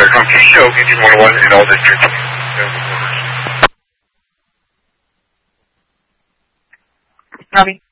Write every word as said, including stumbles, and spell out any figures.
Aircom T Show, Union one oh one in all districts. Robbie.